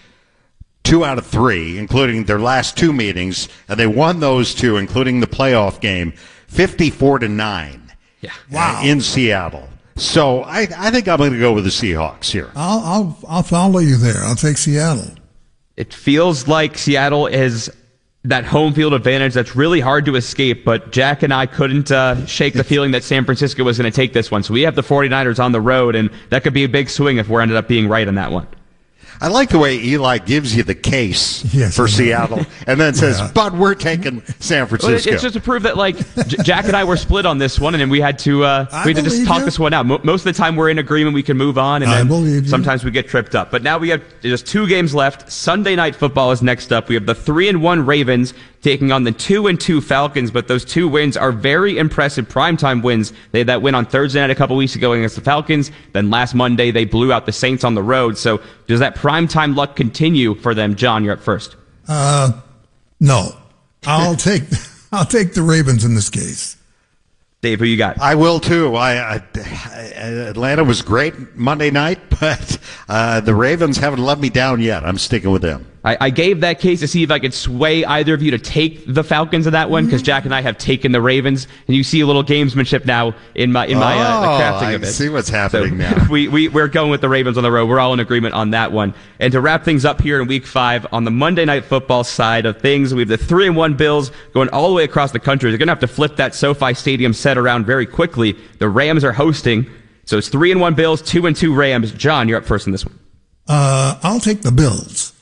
two out of three, including their last two meetings, and they won those two, including the playoff game, fifty-four to nine. Yeah. Wow. Uh, in Seattle. So I, I think I'm going to go with the Seahawks here. I'll, I'll, I'll follow you there. I'll take Seattle. It feels like Seattle is that home field advantage that's really hard to escape, but Jack and I couldn't uh, shake the feeling that San Francisco was going to take this one. So we have the 49ers on the road, and that could be a big swing if we're ended up being right on that one. I like the way Eli gives you the case yes, for Seattle and then says, yeah. but we're taking San Francisco. Well, it's just to prove that, like, J- Jack and I were split on this one, and then we had to uh, we had to just talk you. this one out. Mo- most of the time we're in agreement, we can move on, and I then believe you. sometimes we get tripped up. But now we have just two games left. Sunday Night Football is next up. We have the three and one Ravens taking on the two and two Falcons, but those two wins are very impressive primetime wins. They had that win on Thursday night a couple weeks ago against the Falcons. Then last Monday they blew out the Saints on the road. So does that primetime luck continue for them? John, you're up first. Uh, no. I'll take I'll take the Ravens in this case. Dave, who you got? I will too. I, I, Atlanta was great Monday night, but uh, the Ravens haven't let me down yet. I'm sticking with them. I, I gave that case to see if I could sway either of you to take the Falcons in that one, because Jack and I have taken the Ravens, and you see a little gamesmanship now in my in my oh, uh, the crafting I of it. see what's happening so now. we, we, we're going with the Ravens on the road. We're all in agreement on that one. And to wrap things up here in week five, on the Monday Night Football side of things, we have the three and one Bills going all the way across the country. They're going to have to flip that SoFi Stadium set around very quickly. The Rams are hosting. So it's three and one Bills, two and two Rams. John, you're up first in this one. Uh, I'll take the Bills.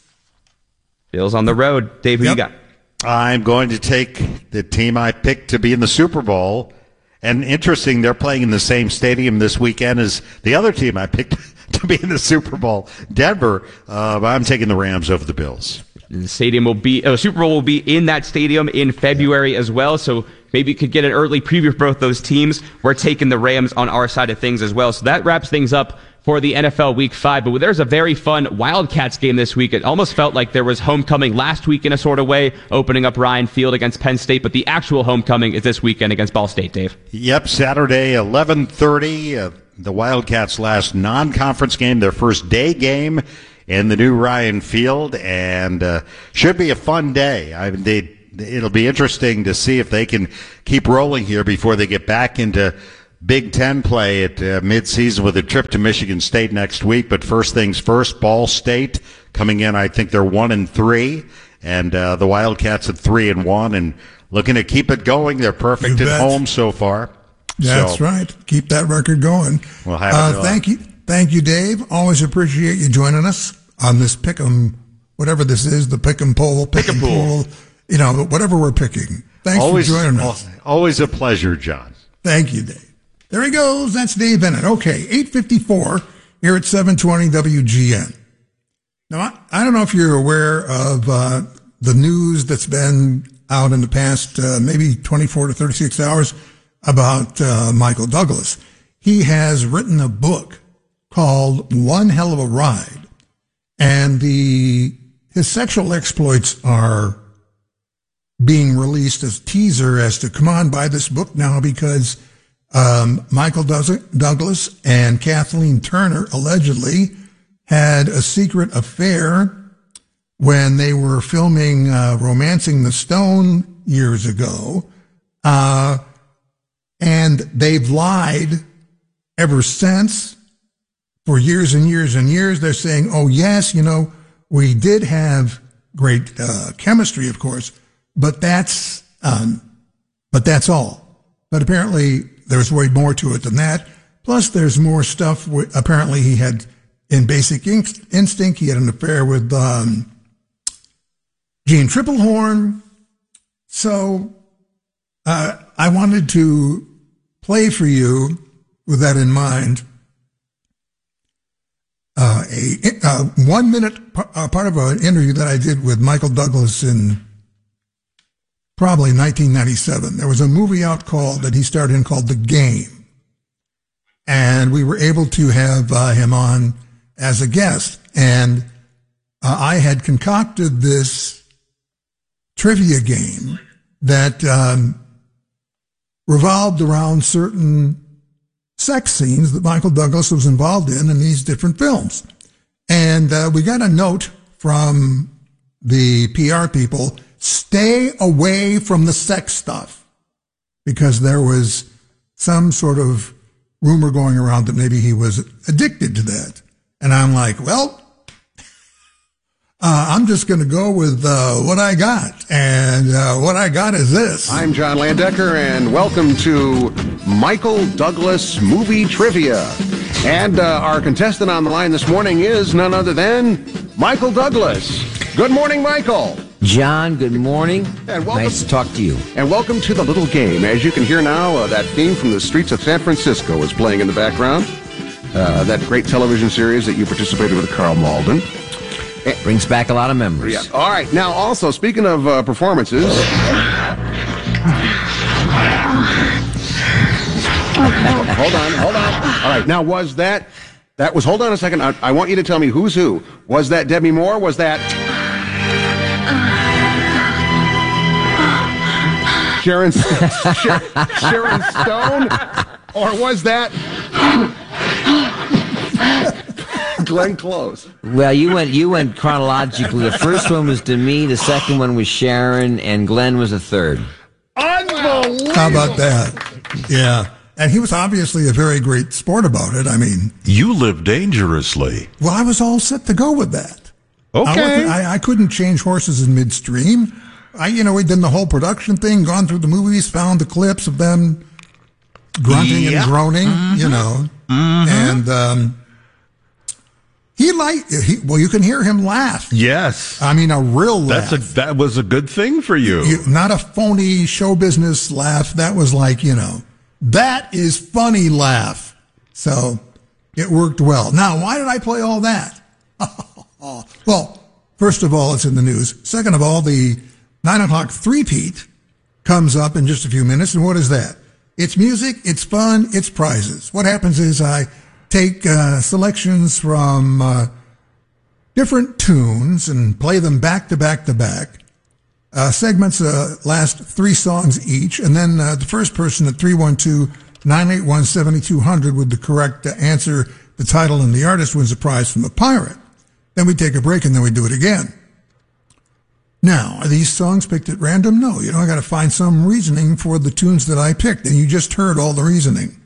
Bills on the road. Dave, who Yep. you got? I'm going to take the team I picked to be in the Super Bowl. And interesting, they're playing in the same stadium this weekend as the other team I picked to be in the Super Bowl, Denver. Uh, but I'm taking the Rams over the Bills. The stadium will be, uh, Super Bowl will be in that stadium in February as well. So maybe you could get an early preview for both those teams. We're taking the Rams on our side of things as well. So that wraps things up for the N F L Week five. But there's a very fun Wildcats game this week. It almost felt like there was homecoming last week in a sort of way, opening up Ryan Field against Penn State. But the actual homecoming is this weekend against Ball State, Dave. Yep, Saturday, eleven thirty, uh, the Wildcats' last non-conference game, their first day game in the new Ryan Field, and uh, should be a fun day. I mean, they, it'll be interesting to see if they can keep rolling here before they get back into Big Ten play at uh, midseason with a trip to Michigan State next week. But first things first, Ball State coming in, I think they're one and three, and uh, the Wildcats at three and one, and looking to keep it going. They're perfect at home so far. That's so, right. Keep that record going. We'll have uh, it thank you, thank you, Dave. Always appreciate you joining us on this pick'em, whatever this is, the pick'em poll, pick'em poll, you know, whatever we're picking. Thanks always, for joining us. Always a pleasure, John. Thank you, Dave. There he goes. That's Dave Bennett. Okay, eight fifty-four here at seven twenty W G N. Now, I, I don't know if you're aware of uh, the news that's been out in the past uh, maybe twenty-four to thirty-six hours about uh, Michael Douglas. He has written a book called One Hell of a Ride, and the his sexual exploits are being released as teaser as to come on, buy this book now, because um, Michael Douglas and Kathleen Turner allegedly had a secret affair when they were filming uh, Romancing the Stone years ago. Uh, and they've lied ever since for years and years and years. They're saying, oh, yes, you know, we did have great uh, chemistry, of course, but that's um, but that's all. But apparently there's way more to it than that. Plus, there's more stuff. W- apparently, he had, in Basic Inst- Instinct, he had an affair with um, Jean Triplehorn. So uh, I wanted to play for you, with that in mind, uh, a, a one-minute p- uh, part of an interview that I did with Michael Douglas in probably nineteen ninety-seven. There was a movie out called that he starred in called The Game, and we were able to have uh, him on as a guest. And uh, I had concocted this trivia game that um, revolved around certain sex scenes that Michael Douglas was involved in in these different films. And uh, we got a note from the P R people: stay away from the sex stuff, because there was some sort of rumor going around that maybe he was addicted to that. And I'm like, well, uh, I'm just going to go with uh, what I got. And uh, what I got is this. I'm John Landecker, and welcome to Michael Douglas Movie Trivia. And uh, our contestant on the line this morning is none other than Michael Douglas. Good morning, Michael. John, good morning. And welcome, nice to talk to you. And welcome to the little game. As you can hear now, uh, that theme from the streets of San Francisco is playing in the background. Uh, that great television series that you participated with, Carl Malden. Brings back a lot of memories. Yeah. All right. Now, also, speaking of uh, performances... hold on, hold on. All right. Now, was that... That was... Hold on a second. I, I want you to tell me who's who. Was that Debbie Moore? Was that... Sharon, Sharon Stone? Or was that Glenn Close. Well, you went you went chronologically. The first one was to me, the second one was Sharon, and Glenn was the third. Unbelievable. How about that? Yeah. And he was obviously a very great sport about it. I mean, you live dangerously. Well, I was all set to go with that. Okay. I, wasn't- I, I couldn't change horses in midstream. I, you know, we did the whole production thing, gone through the movies, found the clips of them grunting Yeah. and groaning, Mhm. you know, Mhm. and um, he liked. He, well, you can hear him laugh. Yes. I mean, a real laugh. That's a that was a good thing for you. You- not a phony show business laugh. That was like, you know, that is funny laugh. So it worked well. Now, why did I play all that? Well, first of all, it's in the news. Second of all, the nine o'clock three-peat comes up in just a few minutes. And what is that? It's music, it's fun, it's prizes. What happens is I take uh, selections from uh, different tunes and play them back to back to back. Uh, segments uh, last three songs each, and then uh, the first person at three one two, nine eight one, seven two zero zero with the correct uh, answer, the title, and the artist wins a prize from a pirate. Then we take a break, and then we do it again. Now, are these songs picked at random? No, you know, I got to find some reasoning for the tunes that I picked, and you just heard all the reasoning.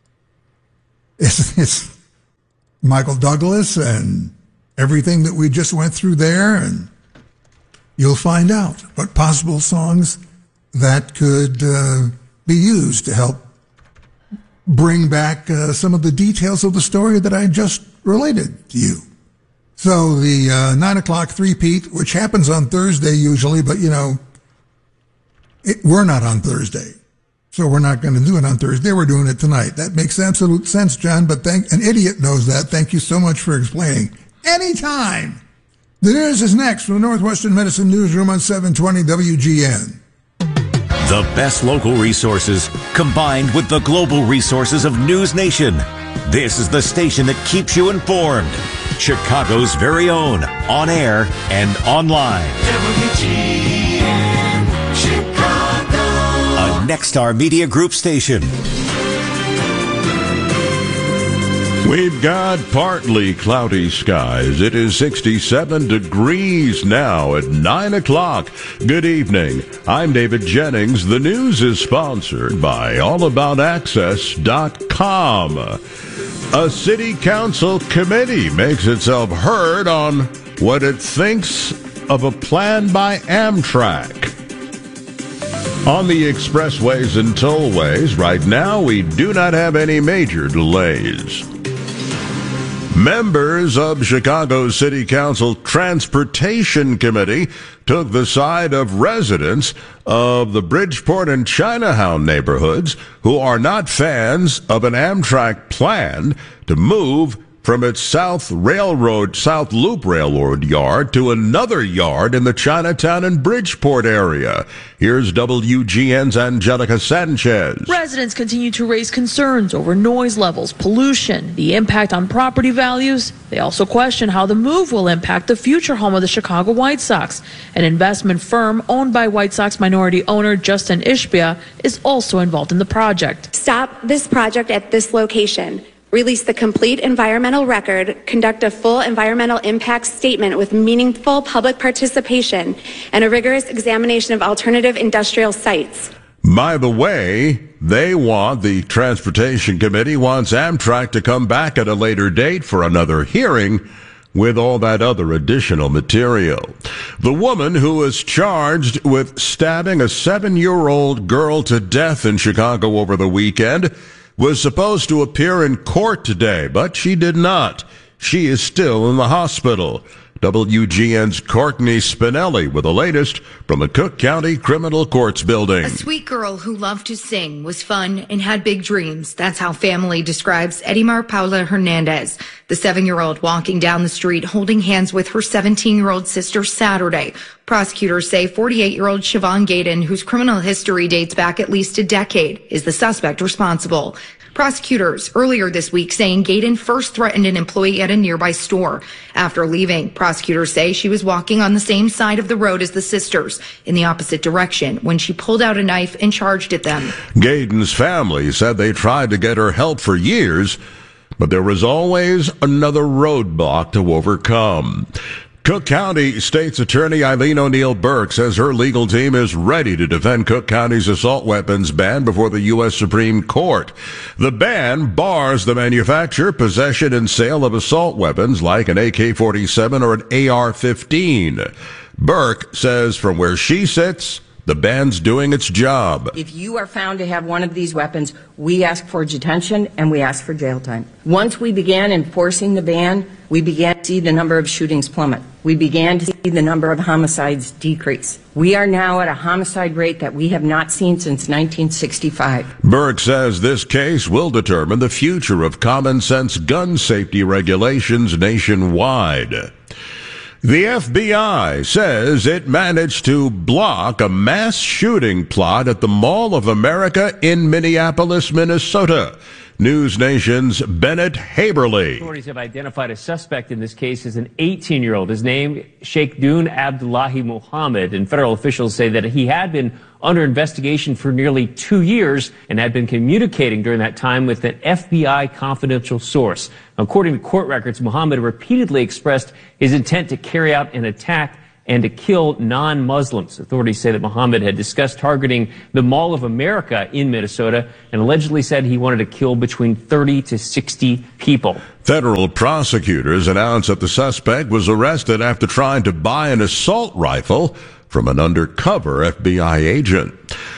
It's, it's Michael Douglas and everything that we just went through there, and you'll find out what possible songs that could uh, be used to help bring back uh, some of the details of the story that I just related to you. So the uh, nine o'clock three-peat, which happens on Thursday usually, but, you know, it, we're not on Thursday. So we're not going to do it on Thursday. We're doing it tonight. That makes absolute sense, John, but thank, an idiot knows that. Thank you so much for explaining. Anytime. The news is next from the Northwestern Medicine Newsroom on seven twenty W G N. The best local resources combined with the global resources of News Nation. This is the station that keeps you informed. Chicago's very own, on air and online. W G N Chicago. A Nexstar Media Group station. We've got partly cloudy skies. It is sixty-seven degrees now at nine o'clock. Good evening. I'm David Jennings. The news is sponsored by all about access dot com. A city council committee makes itself heard on what it thinks of a plan by Amtrak. On the expressways and tollways, right now we do not have any major delays. Members of Chicago City Council Transportation Committee took the side of residents of the Bridgeport and Chinatown neighborhoods who are not fans of an Amtrak plan to move from its South Railroad, South Loop Railroad yard to another yard in the Chinatown and Bridgeport area. Here's W G N's Angelica Sanchez. Residents continue to raise concerns over noise levels, pollution, the impact on property values. They also question how the move will impact the future home of the Chicago White Sox. An investment firm owned by White Sox minority owner Justin Ishbia is also involved in the project. Stop this project at this location. Release the complete environmental record, conduct a full environmental impact statement with meaningful public participation, and a rigorous examination of alternative industrial sites. By the way, they want, the Transportation Committee wants Amtrak to come back at a later date for another hearing with all that other additional material. The woman who was charged with stabbing a seven-year-old girl to death in Chicago over the weekend was supposed to appear in court today, but she did not. She is still in the hospital. W G N's Courtney Spinelli with the latest from the Cook County Criminal Courts Building. A sweet girl who loved to sing, was fun, and had big dreams. That's how family describes Edimar Paula Hernandez, the seven-year-old walking down the street holding hands with her seventeen-year-old sister Saturday. Prosecutors say forty-eight-year-old Siobhan Gaydon, whose criminal history dates back at least a decade, is the suspect responsible. Prosecutors earlier this week saying Gaydon first threatened an employee at a nearby store. After leaving, prosecutors say she was walking on the same side of the road as the sisters in the opposite direction when she pulled out a knife and charged at them. Gaydon's family said they tried to get her help for years, but there was always another roadblock to overcome. Cook County State's Attorney Eileen O'Neill Burke says her legal team is ready to defend Cook County's assault weapons ban before the U S Supreme Court. The ban bars the manufacture, possession, and sale of assault weapons like an A K forty-seven or an A R fifteen. Burke says from where she sits, the ban's doing its job. If you are found to have one of these weapons, we ask for detention and we ask for jail time. Once we began enforcing the ban, we began to see the number of shootings plummet. We began to see the number of homicides decrease. We are now at a homicide rate that we have not seen since nineteen sixty-five. Burke says this case will determine the future of common sense gun safety regulations nationwide. The F B I says it managed to block a mass shooting plot at the Mall of America in Minneapolis, Minnesota. News Nation's Bennett Haberly. Authorities have identified a suspect in this case as an eighteen-year-old. His name, Sheikhdun Abdullahi Muhammad, and federal officials say that he had been under investigation for nearly two years and had been communicating during that time with an F B I confidential source. According to court records, Muhammad repeatedly expressed his intent to carry out an attack and to kill non-Muslims. Authorities say that Muhammad had discussed targeting the Mall of America in Minnesota and allegedly said he wanted to kill between thirty to sixty people. Federal prosecutors announced that the suspect was arrested after trying to buy an assault rifle from an undercover F B I agent.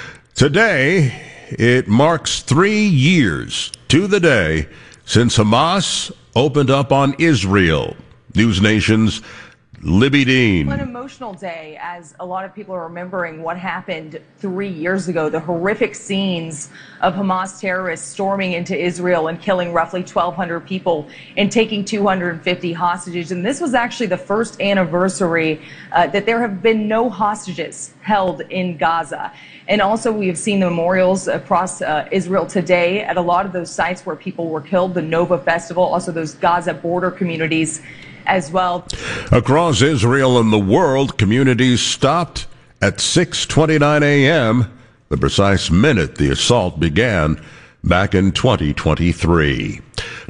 Today, it marks three years to the day since Hamas opened up on Israel. News Nation's Libby Dean. An emotional day as a lot of people are remembering what happened three years ago, the horrific scenes of Hamas terrorists storming into Israel and killing roughly twelve hundred people and taking two hundred fifty hostages. And this was actually the first anniversary uh, that there have been no hostages held in Gaza. And also we have seen the memorials across uh, Israel today at a lot of those sites where people were killed, the Nova Festival, also those Gaza border communities as well. Across Israel and the world, communities stopped at six twenty-nine a.m., the precise minute the assault began back in twenty twenty-three.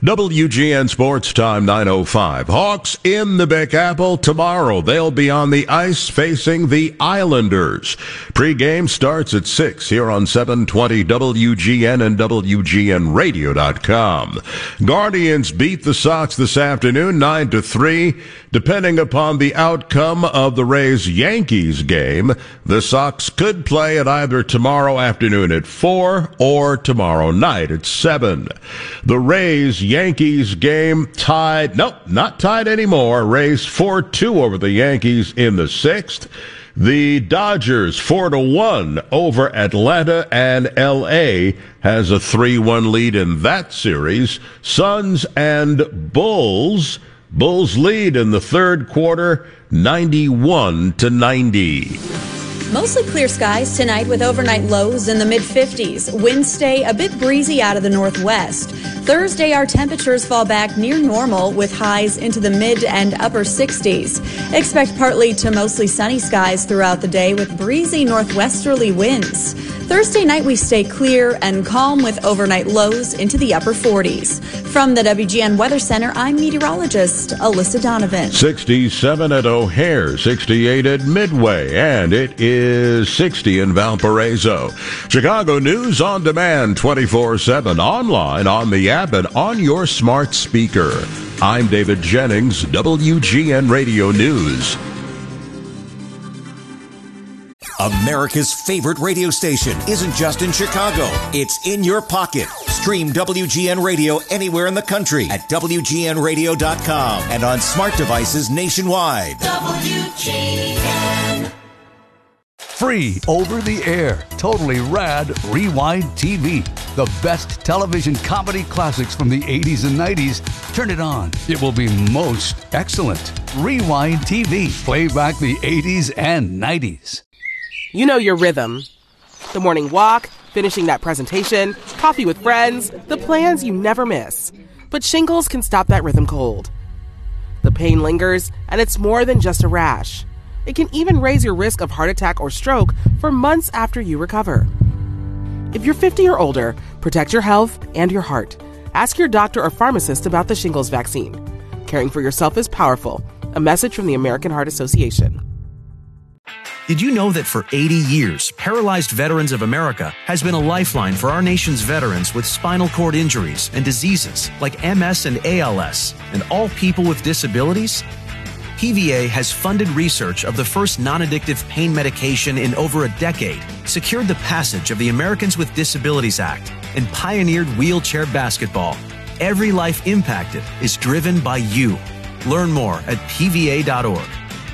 W G N Sports Time nine oh five. Hawks in the Big Apple tomorrow. They'll be on the ice facing the Islanders. Pre-game starts at six here on seven twenty W G N and W G N radio dot com. Guardians beat the Sox this afternoon nine to three. Depending upon the outcome of the Rays-Yankees game, the Sox could play at either tomorrow afternoon at four or tomorrow night at seven. The Rays-Yankees game tied, nope, not tied anymore. Rays four two over the Yankees in the sixth. The Dodgers four to one over Atlanta, and L A has a three one lead in that series. Suns and Bulls. Bulls lead in the third quarter, ninety-one to ninety. Mostly clear skies tonight with overnight lows in the mid fifties. Winds stay a bit breezy out of the northwest. Thursday, our temperatures fall back near normal with highs into the mid and upper sixties. Expect partly to mostly sunny skies throughout the day with breezy northwesterly winds. Thursday night, we stay clear and calm with overnight lows into the upper forties. From the W G N Weather Center, I'm meteorologist Alyssa Donovan. sixty-seven at O'Hare, sixty-eight at Midway, and it is sixty in Valparaiso. Chicago News on demand twenty-four seven, online, on the app, and on your smart speaker. I'm David Jennings, W G N Radio News. America's favorite radio station isn't just in Chicago. It's in your pocket. Stream W G N Radio anywhere in the country at W G N radio dot com and on smart devices nationwide. W G N. Free over the air, totally rad Rewind T V. The best television comedy classics from the eighties and nineties. Turn it on. It will be most excellent. Rewind T V. Play back the eighties and nineties. You know your rhythm. The morning walk, finishing that presentation, coffee with friends, the plans you never miss. But shingles can stop that rhythm cold. The pain lingers, and it's more than just a rash. It can even raise your risk of heart attack or stroke for months after you recover. If you're fifty or older, protect your health and your heart. Ask your doctor or pharmacist about the shingles vaccine. Caring for yourself is powerful. A message from the American Heart Association. Did you know that for eighty years, Paralyzed Veterans of America has been a lifeline for our nation's veterans with spinal cord injuries and diseases like M S and A L S, and all people with disabilities? P V A has funded research of the first non-addictive pain medication in over a decade, secured the passage of the Americans with Disabilities Act, and pioneered wheelchair basketball. Every life impacted is driven by you. Learn more at P V A dot org.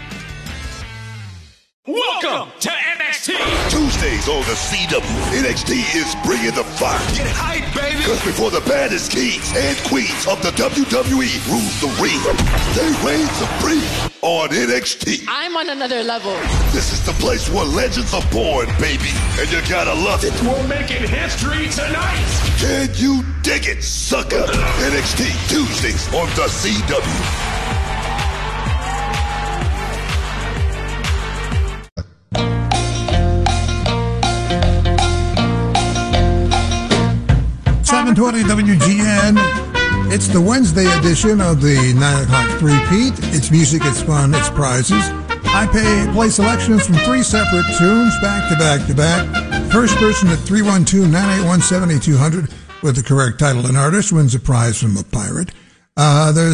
Welcome to N X T! Tuesdays on the C W, N X T is bringing the fire. Get hype, baby! Because before the baddest kings and queens of the W W E rules the ring, they reign supreme on N X T. I'm on another level. This is the place where legends are born, baby, and you gotta love it. We're making history tonight! Can you dig it, sucker? N X T, Tuesdays on the C W. seven twenty W G N. It's the Wednesday edition of the nine o'clock three-peat. It's music, it's fun, it's prizes. I pay play selections from three separate tunes, back to back to back. First person at three one two, nine eight one, seven two zero zero with the correct title and artist wins a prize from a pirate. Uh, there's